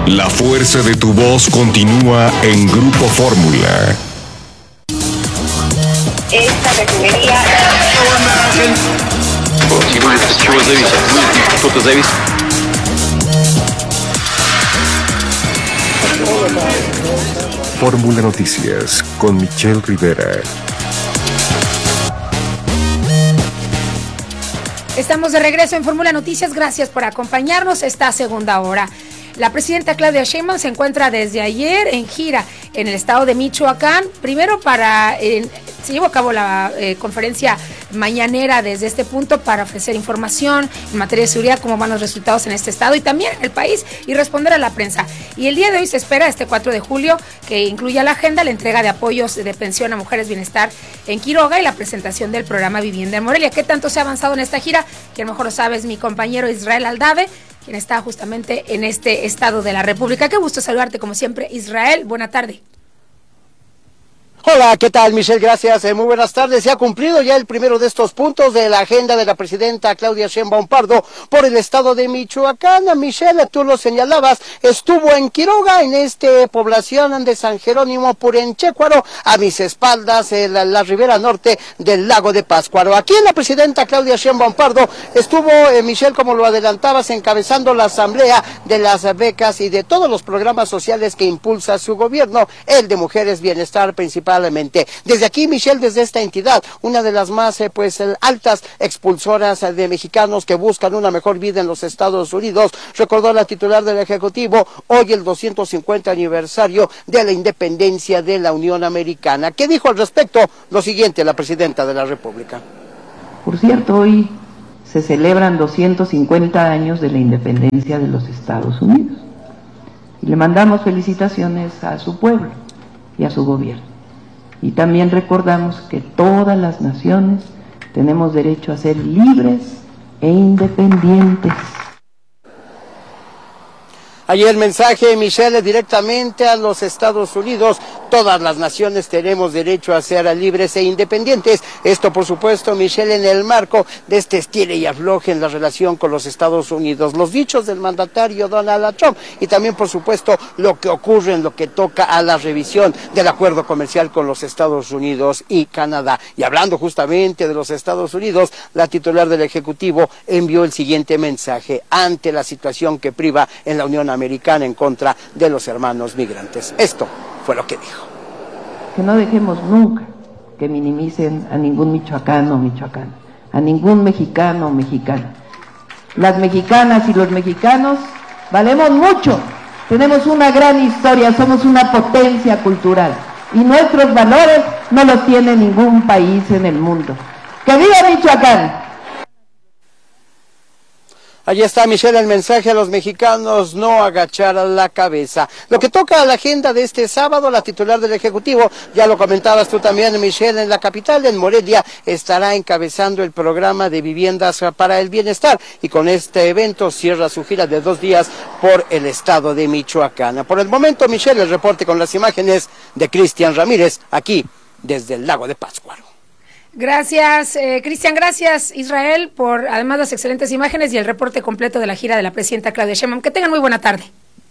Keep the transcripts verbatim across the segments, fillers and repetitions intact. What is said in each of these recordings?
La fuerza de tu voz continúa en Grupo Fórmula. Esta refinería... От чего зависит? Кто-то зависит. Fórmula Noticias con Michelle Rivera. Estamos de regreso en Fórmula Noticias. Gracias por acompañarnos esta segunda hora. La presidenta Claudia Sheinbaum se encuentra desde ayer en gira en el estado de Michoacán. Primero para eh, se llevó a cabo la eh, conferencia mañanera desde este punto para ofrecer información en materia de seguridad, cómo van los resultados en este estado y también en el país y responder a la prensa. Y el día de hoy se espera, este cuatro de julio, que incluya la agenda, la entrega de apoyos de pensión a mujeres bienestar en Quiroga y la presentación del programa Vivienda en Morelia. ¿Qué tanto se ha avanzado en esta gira? Quien mejor lo sabe es mi compañero Israel Aldave, quien está justamente en este estado de la República. Qué gusto saludarte como siempre, Israel. Buena tarde. Hola, ¿qué tal, Michelle? Gracias, eh, muy buenas tardes. Se ha cumplido ya el primero de estos puntos de la agenda de la presidenta Claudia Sheinbaum Pardo por el estado de Michoacán. Michelle, tú lo señalabas, estuvo en Quiroga, en esta población de San Jerónimo Purenchecuaro, a mis espaldas, en la, la ribera norte del lago de Pátzcuaro. Aquí la presidenta Claudia Sheinbaum Pardo estuvo, eh, Michelle, como lo adelantabas, encabezando la asamblea de las becas y de todos los programas sociales que impulsa su gobierno, el de Mujeres Bienestar principal. Desde aquí, Michelle, desde esta entidad, una de las más eh, pues altas expulsoras eh, de mexicanos que buscan una mejor vida en los Estados Unidos, recordó la titular del Ejecutivo hoy el doscientos cincuenta aniversario de la independencia de la Unión Americana. ¿Qué dijo al respecto? Lo siguiente, la presidenta de la República. Por cierto, hoy se celebran doscientos cincuenta años de la independencia de los Estados Unidos y le mandamos felicitaciones a su pueblo y a su gobierno. Y también recordamos que todas las naciones tenemos derecho a ser libres e independientes. Allí el mensaje, Michelle, directamente a los Estados Unidos. Todas las naciones tenemos derecho a ser libres e independientes. Esto, por supuesto, Michelle, en el marco de este estire y afloje en la relación con los Estados Unidos. Los dichos del mandatario Donald Trump y también, por supuesto, lo que ocurre en lo que toca a la revisión del acuerdo comercial con los Estados Unidos y Canadá. Y hablando justamente de los Estados Unidos, la titular del Ejecutivo envió el siguiente mensaje ante la situación que priva en la Unión Americana americana en contra de los hermanos migrantes. Esto fue lo que dijo. Que no dejemos nunca que minimicen a ningún michoacano o michoacana, a ningún mexicano o mexicana. Las mexicanas y los mexicanos valemos mucho, tenemos una gran historia, somos una potencia cultural y nuestros valores no los tiene ningún país en el mundo. ¡Que viva Michoacán! Allí está, Michelle, el mensaje a los mexicanos: no agachar la cabeza. Lo que toca a la agenda de este sábado, la titular del Ejecutivo, ya lo comentabas tú también, Michelle, en la capital, en Morelia, estará encabezando el programa de viviendas para el bienestar y con este evento cierra su gira de dos días por el estado de Michoacán. Por el momento, Michelle, el reporte con las imágenes de Cristian Ramírez, aquí desde el lago de Pátzcuaro. Gracias, eh, Cristian, gracias, Israel, por además las excelentes imágenes y el reporte completo de la gira de la presidenta Claudia Sheinbaum. Que tengan muy buena tarde.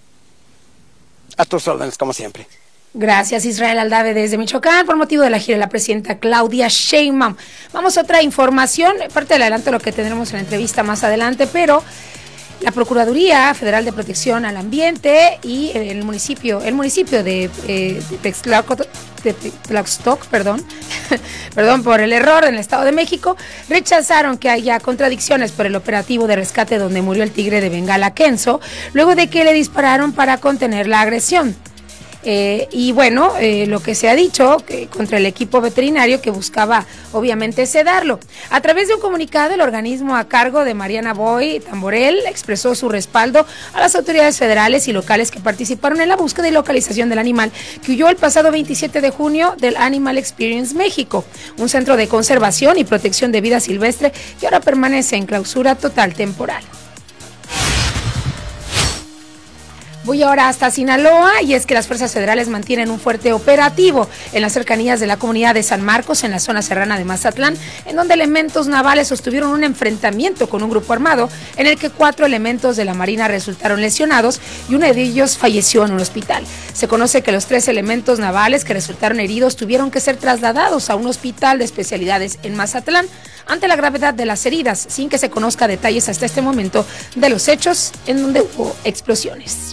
A tus órdenes, como siempre. Gracias, Israel Aldave desde Michoacán, por motivo de la gira de la presidenta Claudia Sheinbaum. Vamos a otra información, parte del adelanto de lo que tendremos en la entrevista más adelante, pero la Procuraduría Federal de Protección al Ambiente y el municipio, el municipio de, eh, de Textlaco, de Tlaxtoc, perdón, perdón por el error, en el Estado de México, rechazaron que haya contradicciones por el operativo de rescate donde murió el tigre de Bengala Kenzo, luego de que le dispararon para contener la agresión. Eh, y bueno, eh, lo que se ha dicho que contra el equipo veterinario que buscaba obviamente sedarlo. A través de un comunicado, el organismo a cargo de Mariana Boy Tamborel expresó su respaldo a las autoridades federales y locales que participaron en la búsqueda y localización del animal que huyó el pasado veintisiete de junio del Animal Experience México, un centro de conservación y protección de vida silvestre que ahora permanece en clausura total temporal. Voy ahora hasta Sinaloa, y es que las fuerzas federales mantienen un fuerte operativo en las cercanías de la comunidad de San Marcos, en la zona serrana de Mazatlán, en donde elementos navales sostuvieron un enfrentamiento con un grupo armado en el que cuatro elementos de la Marina resultaron lesionados y uno de ellos falleció en un hospital. Se conoce que los tres elementos navales que resultaron heridos tuvieron que ser trasladados a un hospital de especialidades en Mazatlán ante la gravedad de las heridas, sin que se conozca detalles hasta este momento de los hechos en donde hubo explosiones.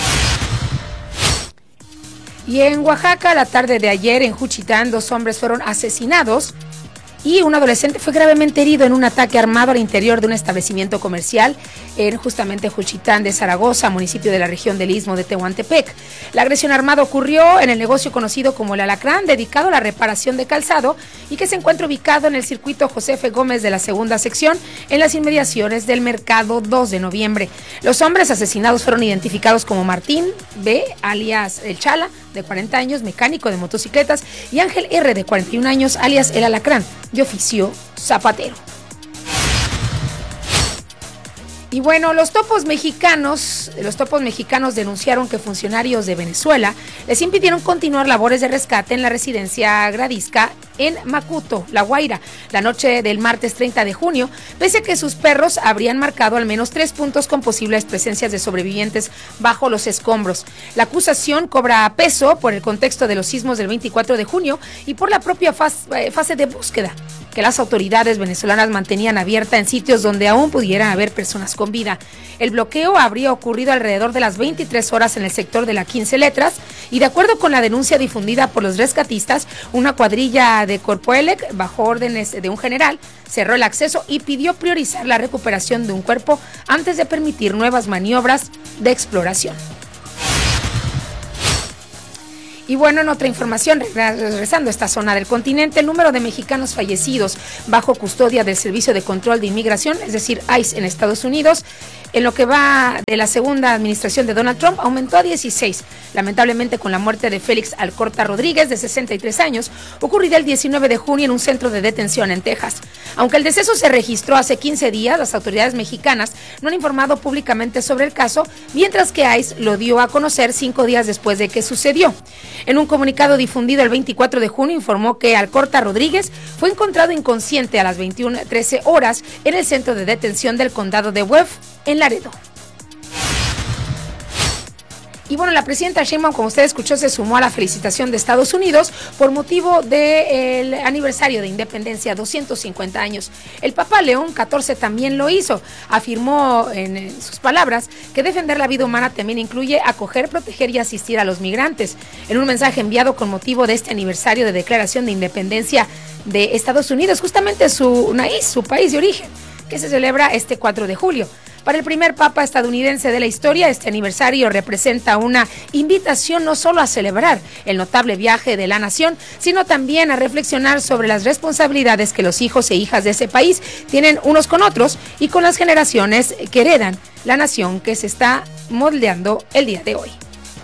Y en Oaxaca, la tarde de ayer, en Juchitán, dos hombres fueron asesinados y un adolescente fue gravemente herido en un ataque armado al interior de un establecimiento comercial en justamente Juchitán de Zaragoza, municipio de la región del Istmo de Tehuantepec. La agresión armada ocurrió en el negocio conocido como El Alacrán, dedicado a la reparación de calzado y que se encuentra ubicado en el circuito José F. Gómez de la segunda sección, en las inmediaciones del mercado dos de noviembre. Los hombres asesinados fueron identificados como Martín B., alias El Chala, de cuarenta años, mecánico de motocicletas, y Ángel R., de cuarenta y un años, alias El Alacrán, de oficio zapatero. Y bueno, los topos mexicanos, los topos mexicanos denunciaron que funcionarios de Venezuela les impidieron continuar labores de rescate en la residencia Gradisca en Macuto, La Guaira, la noche del martes treinta de junio, pese a que sus perros habrían marcado al menos tres puntos con posibles presencias de sobrevivientes bajo los escombros. La acusación cobra peso por el contexto de los sismos del veinticuatro de junio y por la propia fase, fase de búsqueda que las autoridades venezolanas mantenían abierta en sitios donde aún pudieran haber personas con vida. El bloqueo habría ocurrido alrededor de las veintitrés horas en el sector de la quince letras y, de acuerdo con la denuncia difundida por los rescatistas, una cuadrilla de Corpoelec, bajo órdenes de un general, cerró el acceso y pidió priorizar la recuperación de un cuerpo antes de permitir nuevas maniobras de exploración. Y bueno, en otra información, regresando a esta zona del continente, el número de mexicanos fallecidos bajo custodia del Servicio de Control de Inmigración, es decir, I C E en Estados Unidos, en lo que va de la segunda administración de Donald Trump, aumentó a dieciséis, lamentablemente con la muerte de Félix Alcorta Rodríguez, de sesenta y tres años, ocurrida el diecinueve de junio en un centro de detención en Texas. Aunque el deceso se registró hace quince días, las autoridades mexicanas no han informado públicamente sobre el caso, mientras que I C E lo dio a conocer cinco días después de que sucedió. En un comunicado difundido el veinticuatro de junio, informó que Alcorta Rodríguez fue encontrado inconsciente a las veintiuna trece horas en el centro de detención del condado de Webb, en Laredo. Y bueno, la presidenta Sheinbaum, como usted escuchó, se sumó a la felicitación de Estados Unidos por motivo del aniversario de independencia, doscientos cincuenta años. El Papa León catorce también lo hizo. Afirmó en, en sus palabras que defender la vida humana también incluye acoger, proteger y asistir a los migrantes. En un mensaje enviado con motivo de este aniversario de declaración de independencia de Estados Unidos, justamente su país, su país de origen, que se celebra este cuatro de julio. Para el primer papa estadounidense de la historia, este aniversario representa una invitación no solo a celebrar el notable viaje de la nación, sino también a reflexionar sobre las responsabilidades que los hijos e hijas de ese país tienen unos con otros y con las generaciones que heredan la nación que se está moldeando el día de hoy.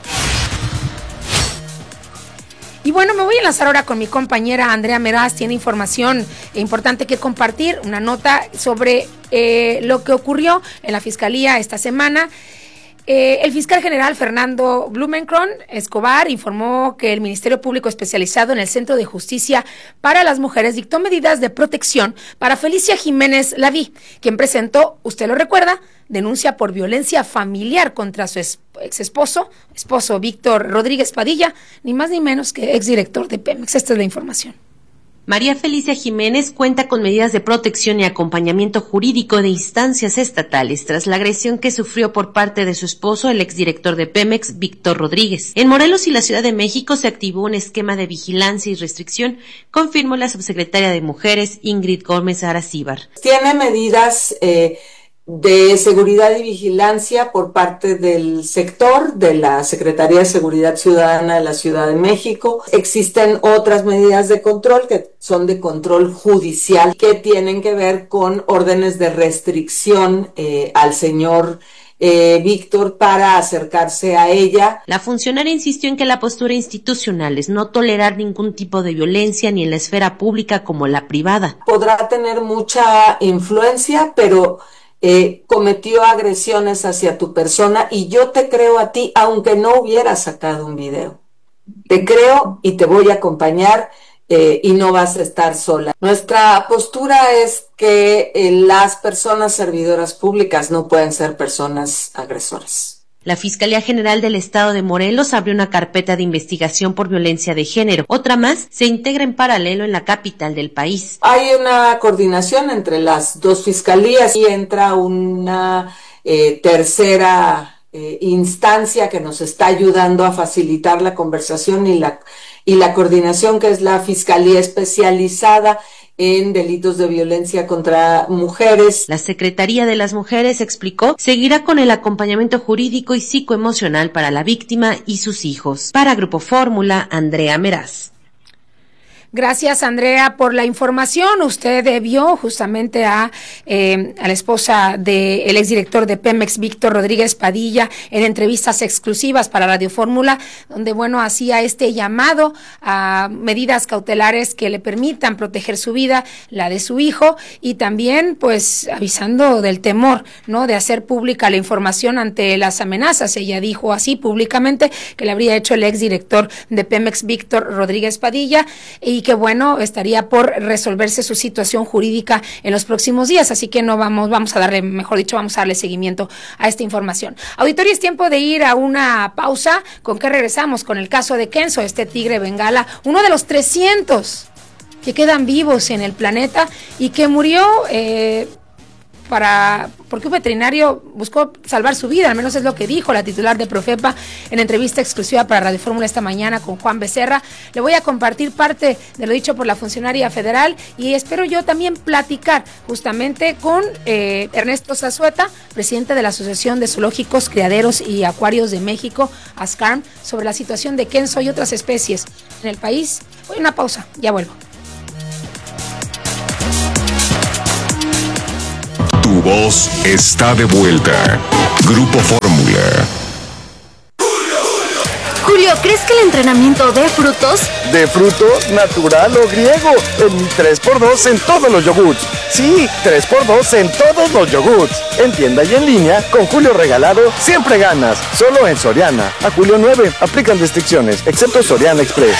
Y bueno, me voy a enlazar ahora con mi compañera Andrea Meraz. Tiene información importante que compartir, una nota sobre eh, lo que ocurrió en la Fiscalía esta semana. Eh, el fiscal general Fernando Blumenkron Escobar informó que el Ministerio Público Especializado en el Centro de Justicia para las Mujeres dictó medidas de protección para Felicia Jiménez Laví, quien presentó, usted lo recuerda, denuncia por violencia familiar contra su ex esposo, esposo Víctor Rodríguez Padilla, ni más ni menos que exdirector de Pemex. Esta es la información. María Felicia Jiménez cuenta con medidas de protección y acompañamiento jurídico de instancias estatales tras la agresión que sufrió por parte de su esposo, el exdirector de Pemex, Víctor Rodríguez. En Morelos y la Ciudad de México se activó un esquema de vigilancia y restricción, confirmó la subsecretaria de Mujeres, Ingrid Gómez Aracíbar. Tiene medidas eh, de seguridad y vigilancia por parte del sector de la Secretaría de Seguridad Ciudadana de la Ciudad de México. Existen otras medidas de control que son de control judicial que tienen que ver con órdenes de restricción eh, al señor Eh, Víctor para acercarse a ella. La funcionaria insistió en que la postura institucional es no tolerar ningún tipo de violencia ni en la esfera pública como la privada. Podrá tener mucha influencia, pero eh, cometió agresiones hacia tu persona y yo te creo a ti, aunque no hubiera sacado un video. Te creo y te voy a acompañar eh, y no vas a estar sola. Nuestra postura es que eh, las personas servidoras públicas no pueden ser personas agresoras. La Fiscalía General del Estado de Morelos abrió una carpeta de investigación por violencia de género. Otra más se integra en paralelo en la capital del país. Hay una coordinación entre las dos fiscalías y entra una eh, tercera eh, instancia que nos está ayudando a facilitar la conversación y la, y la coordinación, que es la Fiscalía Especializada en Delitos de Violencia contra Mujeres. La Secretaría de las Mujeres explicó seguirá con el acompañamiento jurídico y psicoemocional para la víctima y sus hijos. Para Grupo Fórmula, Andrea Meraz. Gracias, Andrea, por la información. Usted vio justamente a, eh, a la esposa del exdirector de Pemex, Víctor Rodríguez Padilla, en entrevistas exclusivas para Radio Fórmula, donde, bueno, hacía este llamado a medidas cautelares que le permitan proteger su vida, la de su hijo, y también, pues, avisando del temor, ¿no?, de hacer pública la información ante las amenazas. Ella dijo así públicamente que le habría hecho el exdirector de Pemex, Víctor Rodríguez Padilla, y que bueno, estaría por resolverse su situación jurídica en los próximos días, así que no vamos, vamos a darle, mejor dicho, vamos a darle seguimiento a esta información. Auditorio, es tiempo de ir a una pausa. ¿Con qué regresamos? Con el caso de Kenzo, este tigre bengala, uno de los trescientos que quedan vivos en el planeta y que murió eh, para porque un veterinario buscó salvar su vida, al menos es lo que dijo la titular de Profepa en entrevista exclusiva para Radio Fórmula esta mañana con Juan Becerra. Le voy a compartir parte de lo dicho por la funcionaria federal y espero yo también platicar justamente con eh, Ernesto Zazueta, presidente de la Asociación de Zoológicos, Criaderos y Acuarios de México, ASCARM, sobre la situación de Kenzo y otras especies en el país. Voy a una pausa, ya vuelvo. Tu voz está de vuelta. Grupo Fórmula. Julio, ¿crees que el entrenamiento dé frutos? ¿De frutos, natural o griego? En mi tres por dos en todos los yogurts. Sí, tres por dos en todos los yogurts. En tienda y en línea, con Julio regalado, siempre ganas. Solo en Soriana. A julio nueve, aplican restricciones, excepto Soriana Express.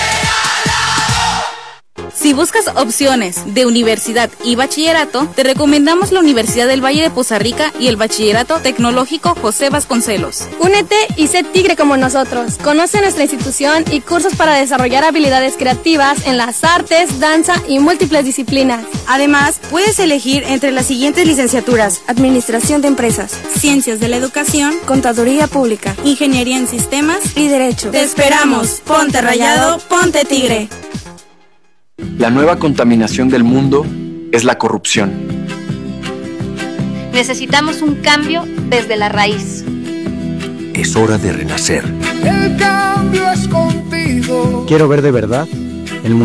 Si buscas opciones de universidad y bachillerato, te recomendamos la Universidad del Valle de Poza Rica y el Bachillerato Tecnológico José Vasconcelos. Únete y sé tigre como nosotros. Conoce nuestra institución y cursos para desarrollar habilidades creativas en las artes, danza y múltiples disciplinas. Además, puedes elegir entre las siguientes licenciaturas: Administración de Empresas, Ciencias de la Educación, Contaduría Pública, Ingeniería en Sistemas y Derecho. ¡Te esperamos! Ponte rayado, ponte tigre. La nueva contaminación del mundo es la corrupción. Necesitamos un cambio desde la raíz. Es hora de renacer. El cambio es contigo. Quiero ver de verdad